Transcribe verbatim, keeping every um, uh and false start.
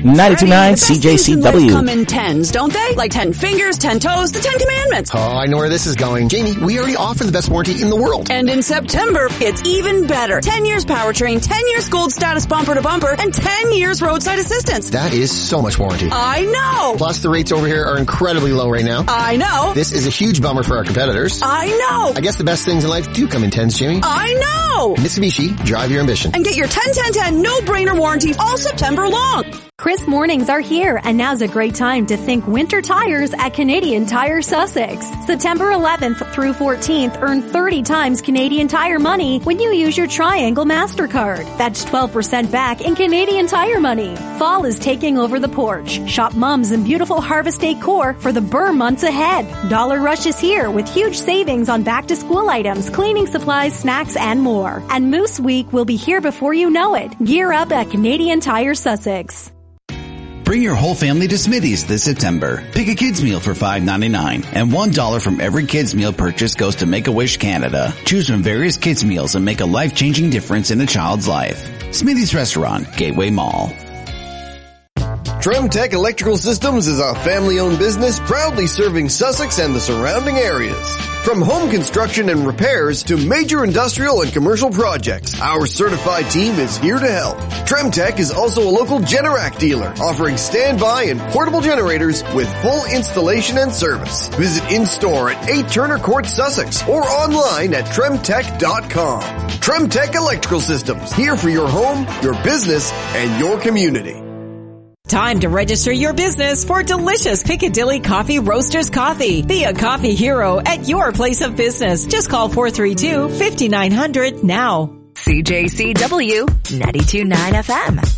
ninety-two point nine C J C W. Come in tens, don't they? Like ten fingers, ten toes, the Ten Commandments. Oh, I know where this is going. Jamie, we already offer the best warranty in the world. And in September, it's even better. ten years powertrain, ten years gold status bumper to bumper, and ten years roadside assistance. That is so much warranty. I know. Plus, the rates over here are incredibly low right now. I know. This is a huge bummer for our competitors. I know. I guess the best things in life do come in tens, Jamie. I know. Mitsubishi, drive your ambition. And get your ten ten ten no-brainer warranty all September long. Chris mornings are here, and now's a great time to think winter tires at Canadian Tire Sussex. September eleventh through fourteenth, earn thirty times Canadian Tire money when you use your Triangle MasterCard. That's twelve percent back in Canadian Tire money. Fall is taking over the porch. Shop mums and beautiful harvest decor for the Burr months ahead. Dollar Rush is here with huge savings on back-to-school items, cleaning supplies, snacks, and more. And Moose Week will be here before you know it. Gear up at Canadian Tire Sussex. Bring your whole family to Smithy's this September. Pick a kids meal for five ninety-nine, and one dollar from every kids meal purchase goes to Make-A-Wish Canada. Choose from various kids meals and make a life-changing difference in a child's life. Smithy's Restaurant, Gateway Mall. Tremtech Electrical Systems is a family-owned business proudly serving Sussex and the surrounding areas. From home construction and repairs to major industrial and commercial projects, our certified team is here to help. Tremtech is also a local Generac dealer, offering standby and portable generators with full installation and service. Visit in-store at eight Turner Court, Sussex, or online at tremtech dot com. Tremtech Electrical Systems, here for your home, your business, and your community. Time to register your business for delicious Piccadilly Coffee Roasters coffee. Be a coffee hero at your place of business. Just call four three two, five nine zero zero now. C J C W ninety-two point nine F M.